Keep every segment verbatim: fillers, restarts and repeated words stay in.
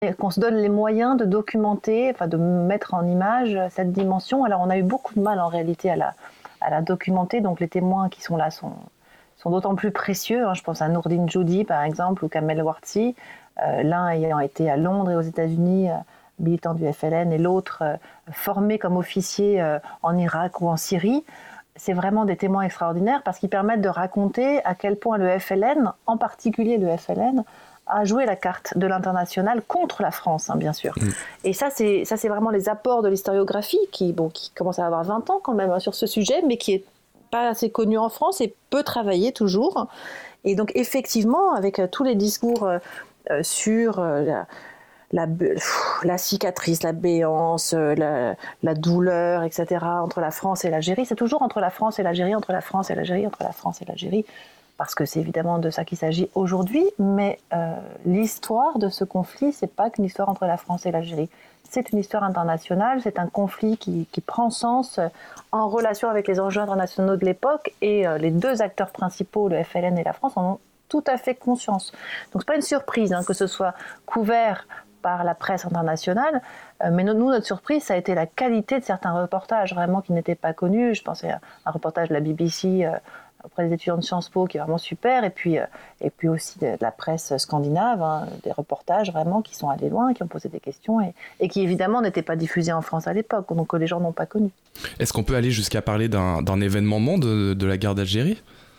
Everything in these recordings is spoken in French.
Et qu'on se donne les moyens de documenter, enfin de mettre en image cette dimension. Alors on a eu beaucoup de mal en réalité à la, à la documenter, donc les témoins qui sont là sont, sont d'autant plus précieux. Hein. Je pense à Nourdine Joudi par exemple, ou Kamel Wartsi, euh, l'un ayant été à Londres et aux États-Unis, euh, militant du F L N, et l'autre euh, formé comme officier euh, en Irak ou en Syrie. C'est vraiment des témoins extraordinaires parce qu'ils permettent de raconter à quel point le F L N, en particulier le F L N, a joué la carte de l'international contre la France, hein, bien sûr. Mmh. Et ça c'est, ça, c'est vraiment les apports de l'historiographie qui, bon, qui commence à avoir vingt ans quand même hein, sur ce sujet, mais qui n'est pas assez connu en France et peu travaillé toujours. Et donc, effectivement, avec euh, tous les discours euh, euh, sur euh, la, la, pff, la cicatrice, la béance, euh, la, la douleur, et cetera, entre la France et l'Algérie, c'est toujours entre la France et l'Algérie, entre la France et l'Algérie, entre la France et l'Algérie. Parce que c'est évidemment de ça qu'il s'agit aujourd'hui, mais euh, l'histoire de ce conflit, c'est pas qu'une histoire entre la France et l'Algérie. C'est une histoire internationale, c'est un conflit qui, qui prend sens en relation avec les enjeux internationaux de l'époque, et euh, les deux acteurs principaux, le F L N et la France, en ont tout à fait conscience. Donc c'est pas une surprise hein, que ce soit couvert par la presse internationale, euh, mais nous, notre surprise, ça a été la qualité de certains reportages, vraiment qui n'étaient pas connus. Je pensais à un reportage de la B B C euh, auprès des étudiants de Sciences Po qui est vraiment super, et puis, euh, et puis aussi de, de la presse scandinave, hein, des reportages vraiment qui sont allés loin, qui ont posé des questions, et, et qui évidemment n'étaient pas diffusés en France à l'époque, donc que les gens n'ont pas connu. Est-ce qu'on peut aller jusqu'à parler d'un, d'un événement monde de, de la guerre d'Algérie ?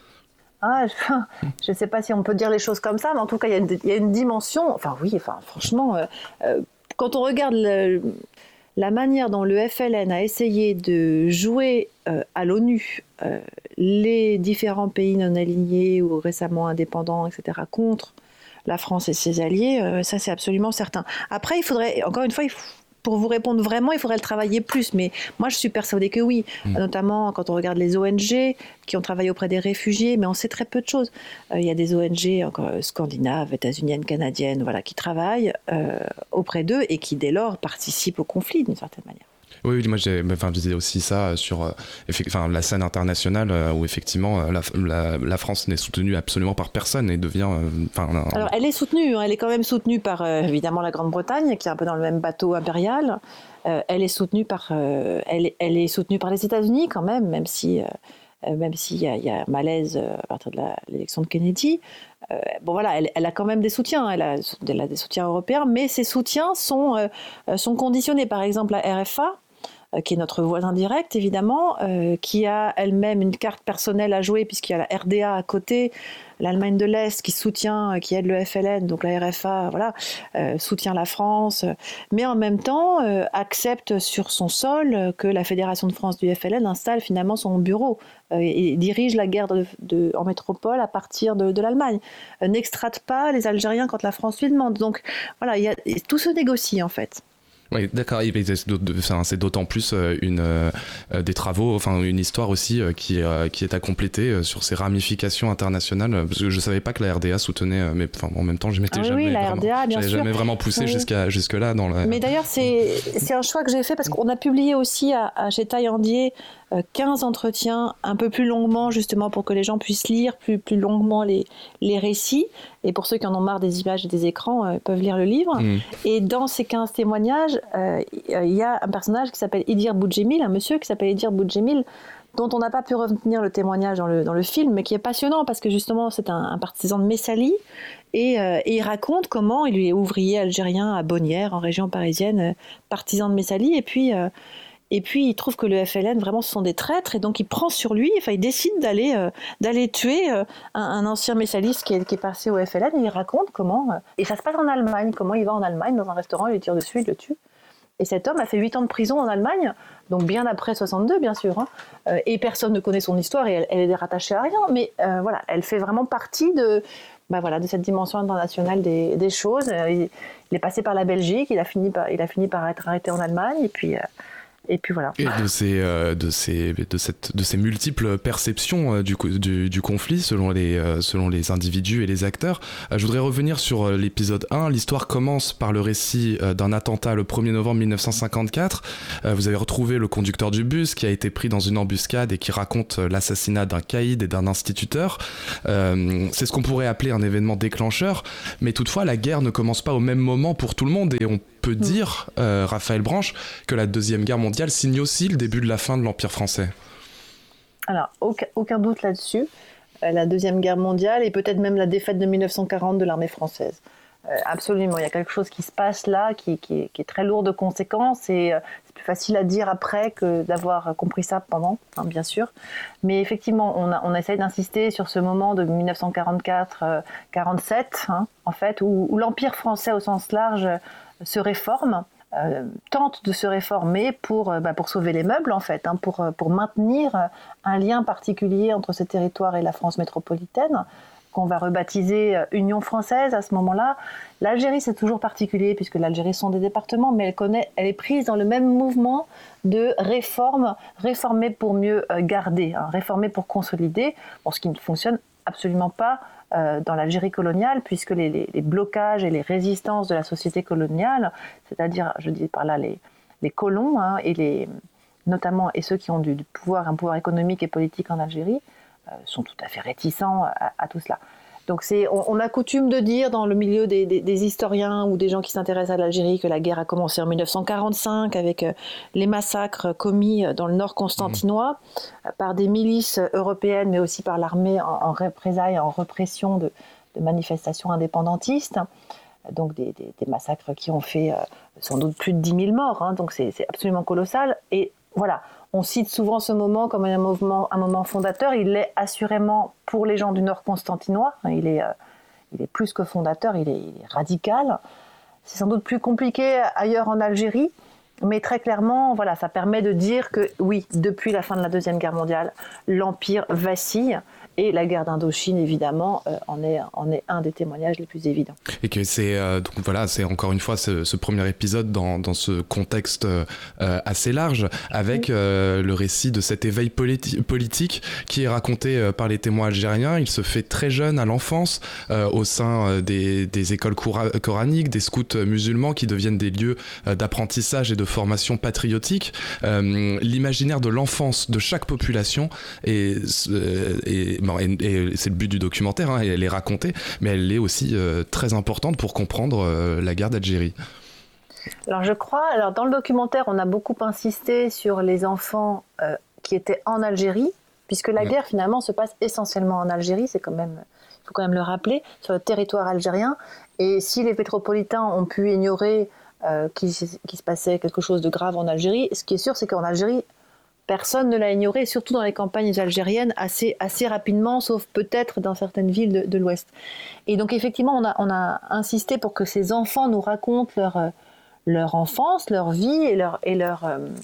Ah, je ne sais pas si on peut dire les choses comme ça, mais en tout cas, il y, y a une dimension. Enfin, oui, enfin, franchement, euh, euh, quand on regarde le, la manière dont le F L N a essayé de jouer euh, à l'ONU euh, les différents pays non alignés ou récemment indépendants, et cetera, contre la France et ses alliés, euh, ça, c'est absolument certain. Après, il faudrait, encore une fois, il faut. Pour vous répondre vraiment, il faudrait le travailler plus. Mais moi, je suis persuadée que oui. Mmh. Notamment quand on regarde les O N G qui ont travaillé auprès des réfugiés, mais on sait très peu de choses. Euh, il y a des O N G encore, scandinaves, états-uniennes, canadiennes, voilà, qui travaillent euh, auprès d'eux et qui, dès lors, participent au conflit d'une certaine manière. Oui, oui, moi j'ai enfin, disais aussi ça sur euh, enfin, la scène internationale euh, où effectivement la, la, la France n'est soutenue absolument par personne et devient... Euh, un... Alors elle est soutenue, hein, elle est quand même soutenue par euh, évidemment la Grande-Bretagne qui est un peu dans le même bateau impérial. Euh, elle est soutenue par, euh, elle, elle est soutenue par les États-Unis quand même, même si... Euh, Euh, même s'il y a, il y a un malaise euh, à partir de la, l'élection de Kennedy. Euh, bon voilà, elle, elle a quand même des soutiens, elle a, elle a des soutiens européens, mais ces soutiens sont, euh, sont conditionnés. Par exemple, la R F A, euh, qui est notre voisin direct évidemment, euh, qui a elle-même une carte personnelle à jouer puisqu'il y a la R D A à côté, l'Allemagne de l'Est qui soutient, qui aide le F L N, donc la R F A, voilà, euh, soutient la France, mais en même temps euh, accepte sur son sol que la Fédération de France du F L N installe finalement son bureau euh, et dirige la guerre de, de, en métropole à partir de, de l'Allemagne. Euh, n'extrate pas les Algériens quand la France lui demande. Donc voilà, il y a, tout se négocie en fait. Oui, d'accord. C'est d'autant plus une, euh, des travaux, enfin une histoire aussi euh, qui, euh, qui est à compléter euh, sur ces ramifications internationales. Parce que je savais pas que la R D A soutenait, mais enfin en même temps, je m'étais ah, jamais, oui, la vraiment, R D A, bien sûr. jamais vraiment poussé oui. jusqu'à jusque là dans la. Mais d'ailleurs, c'est c'est un choix que j'ai fait parce qu'on a publié aussi à, à chez Taillandier quinze entretiens un peu plus longuement, justement pour que les gens puissent lire plus, plus longuement les, les récits. Et pour ceux qui en ont marre des images et des écrans, euh, peuvent lire le livre. Mmh. Et dans ces quinze témoignages, il euh, y a un personnage qui s'appelle Idir Boudjemil, un monsieur qui s'appelle Idir Boudjemil, dont on n'a pas pu retenir le témoignage dans le, dans le film, mais qui est passionnant parce que justement c'est un, un partisan de Messali. Et, euh, et il raconte comment il est ouvrier algérien à Bonnières, en région parisienne, euh, partisan de Messali. Et puis... Euh, Et puis, il trouve que le F L N, vraiment, ce sont des traîtres. Et donc, il prend sur lui, enfin, il décide d'aller, euh, d'aller tuer euh, un, un ancien messaliste qui est, qui est passé au F L N. Et il raconte comment... Euh, et ça se passe en Allemagne. Comment il va en Allemagne, dans un restaurant, il lui tire dessus, il le tue. Et cet homme a fait huit ans de prison en Allemagne, donc bien après soixante-deux, bien sûr. Hein. Euh, et personne ne connaît son histoire et elle, elle est rattachée à rien. Mais euh, voilà, elle fait vraiment partie de... Ben voilà, de cette dimension internationale des, des choses. Euh, il, il est passé par la Belgique, il a fini par, il a fini par être arrêté en Allemagne. Et puis... Euh, Et puis voilà. Et de ces, euh, de ces, de cette, de ces multiples perceptions euh, du, du, du conflit selon les, euh, selon les individus et les acteurs. Euh, je voudrais revenir sur euh, l'épisode un. L'histoire commence par le récit euh, d'un attentat le premier novembre mille neuf cent cinquante-quatre. Euh, vous avez retrouvé le conducteur du bus qui a été pris dans une embuscade et qui raconte euh, l'assassinat d'un caïd et d'un instituteur. Euh, c'est ce qu'on pourrait appeler un événement déclencheur. Mais toutefois, la guerre ne commence pas au même moment pour tout le monde et on peut dire, euh, Raphaël Branche, que la Deuxième Guerre mondiale signe aussi le début de la fin de l'Empire français. Alors, aucun, aucun doute là-dessus. Euh, la Deuxième Guerre mondiale et peut-être même la défaite de mille neuf cent quarante de l'armée française. Euh, absolument, il y a quelque chose qui se passe là qui, qui, est, qui est très lourd de conséquences et euh, c'est plus facile à dire après que d'avoir compris ça pendant, hein, bien sûr. Mais effectivement, on, a, on essaye d'insister sur ce moment de mille neuf cent quarante-quatre quarante-sept, hein, en fait, où, où l'Empire français au sens large se réforme, euh, tente de se réformer pour, euh, bah, pour sauver les meubles, en fait, hein, pour, pour maintenir un lien particulier entre ce territoire et la France métropolitaine, qu'on va rebaptiser Union française à ce moment-là. L'Algérie, c'est toujours particulier, puisque l'Algérie sont des départements, mais elle, connaît, elle est prise dans le même mouvement de réforme, réformer pour mieux garder, hein, réformer pour consolider, bon, ce qui ne fonctionne absolument pas Euh, dans l'Algérie coloniale, puisque les, les, les blocages et les résistances de la société coloniale, c'est-à-dire, je dis par là, les, les colons, hein, et les, notamment, et ceux qui ont du, du pouvoir, un pouvoir économique et politique en Algérie, euh, sont tout à fait réticents à, à tout cela. Donc c'est, on, on a coutume de dire dans le milieu des, des, des historiens ou des gens qui s'intéressent à l'Algérie que la guerre a commencé en mille neuf cent quarante-cinq avec euh, les massacres commis dans le nord constantinois mmh. euh, par des milices européennes, mais aussi par l'armée en, en représailles, en répression de, de manifestations indépendantistes. Donc des, des, des massacres qui ont fait euh, sans doute plus de dix mille morts, hein, donc c'est, c'est absolument colossal. Et voilà, on cite souvent ce moment comme un moment, un moment fondateur. Il l'est assurément pour les gens du Nord constantinois. Il est, euh, il est plus que fondateur, il est, il est radical. C'est sans doute plus compliqué ailleurs en Algérie, mais très clairement, voilà, ça permet de dire que oui, depuis la fin de la Deuxième Guerre mondiale, l'Empire vacille. Et la guerre d'Indochine, évidemment, euh, en, est, en est un des témoignages les plus évidents. Et que c'est, euh, donc voilà, c'est encore une fois ce, ce premier épisode dans, dans ce contexte euh, assez large, avec oui. euh, le récit de cet éveil politi- politique qui est raconté euh, par les témoins algériens. Il se fait très jeune à l'enfance, euh, au sein euh, des, des écoles coura- coraniques, des scouts musulmans qui deviennent des lieux euh, d'apprentissage et de formation patriotique. Euh, l'imaginaire de l'enfance de chaque population est... est Bon, et, et c'est le but du documentaire, hein, et elle est racontée, mais elle est aussi euh, très importante pour comprendre euh, la guerre d'Algérie. Alors je crois, alors dans le documentaire, on a beaucoup insisté sur les enfants euh, qui étaient en Algérie, puisque la ouais. guerre finalement se passe essentiellement en Algérie, c'est quand même, il faut quand même le rappeler, sur le territoire algérien. Et si les métropolitains ont pu ignorer euh, qu'il, qu'il se passait quelque chose de grave en Algérie, ce qui est sûr, c'est qu'en Algérie, personne ne l'a ignoré, surtout dans les campagnes algériennes, assez, assez rapidement, sauf peut-être dans certaines villes de, de l'Ouest. Et donc effectivement, on a, on a insisté pour que ces enfants nous racontent leur, leur enfance, leur vie et leur, et leur,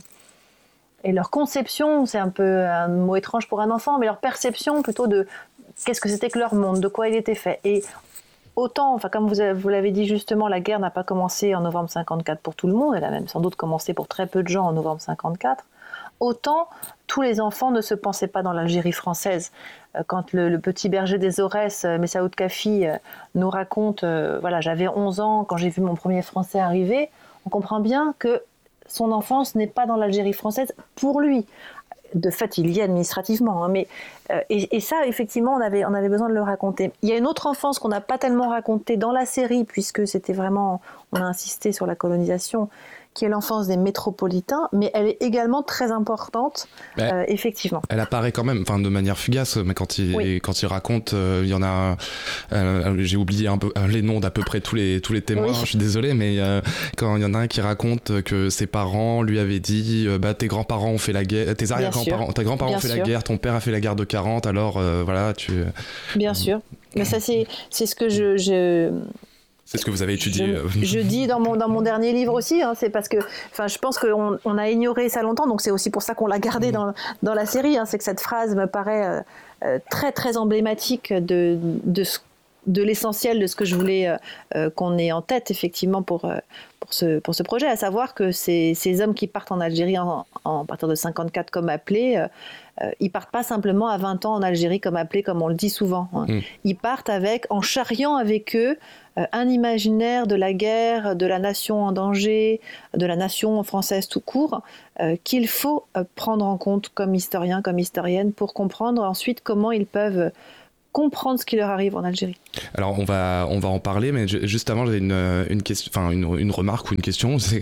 et leur conception, c'est un peu un mot étrange pour un enfant, mais leur perception plutôt de qu'est-ce que c'était que leur monde, de quoi il était fait. Et autant, enfin, comme vous, avez, vous l'avez dit justement, la guerre n'a pas commencé en novembre cinquante-quatre pour tout le monde, elle a même sans doute commencé pour très peu de gens en novembre cinquante-quatre. Autant tous les enfants ne se pensaient pas dans l'Algérie française. Quand le, le petit berger des Aurès, Messaoud Kafi, nous raconte, euh, voilà, j'avais onze ans quand j'ai vu mon premier Français arriver, on comprend bien que son enfance n'est pas dans l'Algérie française pour lui. De fait, il y est administrativement, hein, mais euh, et, et ça, effectivement, on avait, on avait besoin de le raconter. Il y a une autre enfance qu'on n'a pas tellement racontée dans la série, puisque c'était vraiment, on a insisté sur la colonisation, qui est l'enfance des métropolitains, mais elle est également très importante, bah, euh, effectivement. Elle apparaît quand même, enfin de manière fugace, mais quand il, oui. quand il raconte, euh, il y en a, euh, j'ai oublié un peu les noms d'à peu près tous les tous les témoins. Oui. Je suis désolé, mais euh, quand il y en a un qui raconte que ses parents lui avaient dit, euh, bah tes grands-parents ont fait la guerre, tes arrière-grands-parents, tes grands-parents Bien ont fait sûr. la guerre, ton père a fait la guerre de quarante, alors euh, voilà, tu. Bien euh, sûr, mais ça c'est c'est ce que je je. C'est ce que vous avez étudié. Je, je dis dans mon, dans mon dernier livre aussi, hein, c'est parce que je pense qu'on on a ignoré ça longtemps, donc c'est aussi pour ça qu'on l'a gardé dans, dans la série, hein, c'est que cette phrase me paraît euh, très très emblématique de, de ce de l'essentiel de ce que je voulais euh, qu'on ait en tête, effectivement, pour, euh, pour, ce, pour ce projet, à savoir que ces, ces hommes qui partent en Algérie en, en, à partir de cinquante-quatre comme appelés, euh, euh, ils partent pas simplement à vingt ans en Algérie comme appelés, comme on le dit souvent. Hein. Mmh. Ils partent avec, en charriant avec eux euh, un imaginaire de la guerre, de la nation en danger, de la nation française tout court, euh, qu'il faut euh, prendre en compte comme historien, comme historienne, pour comprendre ensuite comment ils peuvent comprendre ce qui leur arrive en Algérie. Alors on va on va en parler, mais juste avant j'avais une une question, enfin une, une remarque ou une question. C'est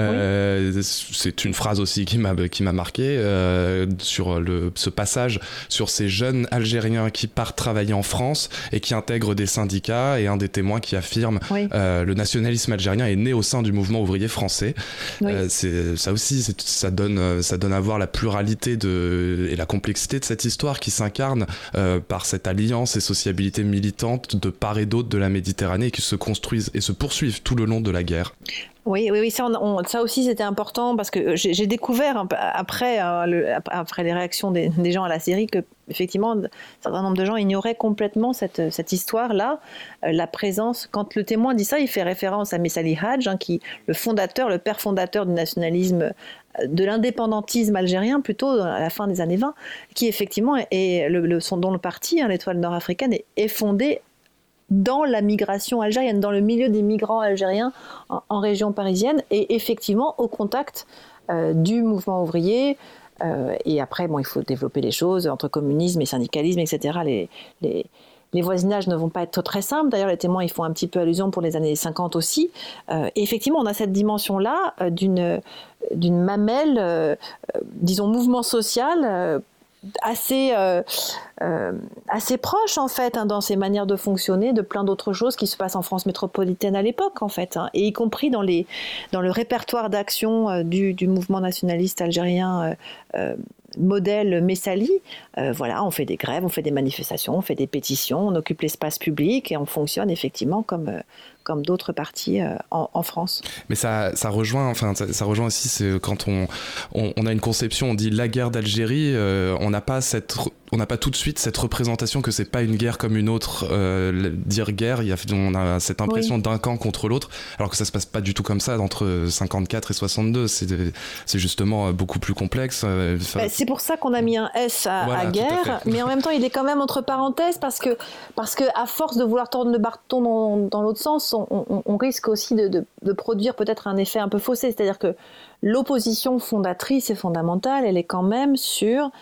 euh, oui. c'est une phrase aussi qui m'a qui m'a marqué euh, sur le ce passage sur ces jeunes Algériens qui partent travailler en France et qui intègrent des syndicats, et un des témoins qui affirme oui. euh, le nationalisme algérien est né au sein du mouvement ouvrier français. Oui. Euh, c'est ça aussi, c'est, ça donne ça donne à voir la pluralité de et la complexité de cette histoire qui s'incarne euh, par cette alliance et sociabilité militante de part et d'autre de la Méditerranée, qui se construisent et se poursuivent tout le long de la guerre. Oui, oui, oui, ça, on, on, ça aussi c'était important, parce que j'ai, j'ai découvert un peu après, euh, le, après les réactions des, des gens à la série que effectivement un certain nombre de gens ignoraient complètement cette, cette histoire-là, euh, la présence. Quand le témoin dit ça, il fait référence à Messali Hadj, hein, qui le fondateur, le père fondateur du nationalisme, de l'indépendantisme algérien plutôt à la fin des années vingt, qui effectivement est le, le son dont le parti, hein, l'Étoile nord-africaine, est, est fondé dans la migration algérienne, dans le milieu des migrants algériens en, en région parisienne, et effectivement au contact euh, du mouvement ouvrier. Euh, et après, bon, il faut développer les choses entre communisme et syndicalisme, et cetera. Les, les, les voisinages ne vont pas être très simples. D'ailleurs, les témoins, ils font un petit peu allusion pour les années cinquante aussi. Euh, et effectivement, on a cette dimension-là euh, d'une, d'une mamelle, euh, euh, disons, mouvement social, euh, assez, euh, euh, assez proche en fait, hein, dans ses manières de fonctionner de plein d'autres choses qui se passent en France métropolitaine à l'époque en fait, hein, et y compris dans, les, dans le répertoire d'action euh, du, du mouvement nationaliste algérien euh, euh, modèle Messali. Euh, voilà, on fait des grèves, on fait des manifestations, on fait des pétitions, on occupe l'espace public et on fonctionne effectivement comme, euh, comme d'autres partis euh, en, en France. Mais ça, ça rejoint, enfin, ça, ça rejoint aussi, c'est quand on, on, on a une conception, on dit la guerre d'Algérie, euh, on n'a pas cette, on n'a pas tout de suite cette représentation que c'est pas une guerre comme une autre. Euh, dire guerre, il y a, on a cette impression oui. d'un camp contre l'autre, alors que ça se passe pas du tout comme ça entre cinquante-quatre et soixante-deux. C'est, c'est justement beaucoup plus complexe. Bah, c'est pour ça qu'on a mis un S à, voilà, à guerre, à mais en même temps, il est quand même entre parenthèses parce que, parce que à force de vouloir tordre le bâton dans, dans l'autre sens, on, on, on risque aussi de, de, de produire peut-être un effet un peu faussé. C'est-à-dire que l'opposition fondatrice et fondamentale, elle est quand même sur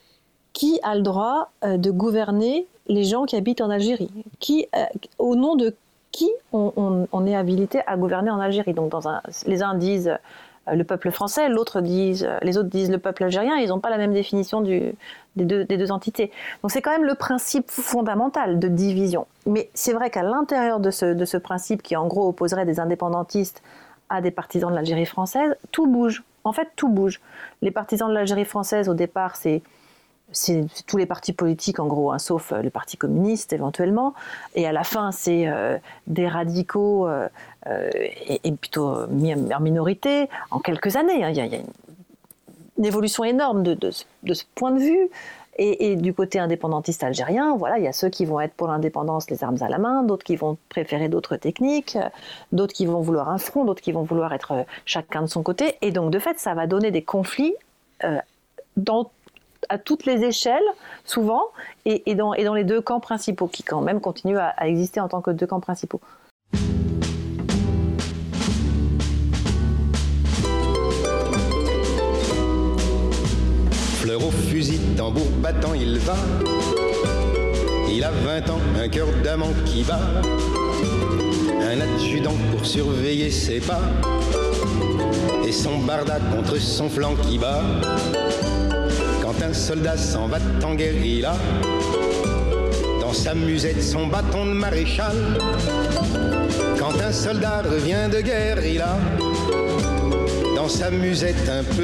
qui a le droit euh, de gouverner les gens qui habitent en Algérie, qui, euh, au nom de qui on, on, on est habilité à gouverner en Algérie. Donc dans un, les uns disent euh, le peuple français, l'autre disent, les autres disent le peuple algérien, ils n'ont pas la même définition du, des, deux, des deux entités. Donc c'est quand même le principe fondamental de division. Mais c'est vrai qu'à l'intérieur de ce, de ce principe qui en gros opposerait des indépendantistes à des partisans de l'Algérie française, tout bouge. En fait, tout bouge. Les partisans de l'Algérie française, au départ, c'est C'est, c'est tous les partis politiques en gros, hein, sauf euh, le Parti communiste éventuellement, et à la fin c'est euh, des radicaux euh, euh, et, et plutôt mis en minorité en quelques années. Il hein, y, y a une, une évolution énorme de, de, de ce point de vue. Et, et du côté indépendantiste algérien, voilà, il y a ceux qui vont être pour l'indépendance les armes à la main, d'autres qui vont préférer d'autres techniques, d'autres qui vont vouloir un front, d'autres qui vont vouloir être euh, chacun de son côté. Et donc de fait, ça va donner des conflits euh, dans à toutes les échelles, souvent, et, et, dans, et dans les deux camps principaux, qui quand même continuent à, à exister en tant que deux camps principaux. Fleur au fusil, tambour battant, il va. Il a vingt ans, un cœur d'amant qui bat. Un adjudant pour surveiller ses pas. Et son barda contre son flanc qui bat. Quand un soldat s'en va en guérilla, dans sa musette son bâton de maréchal. Quand un soldat revient de guerre, il a dans sa musette un peu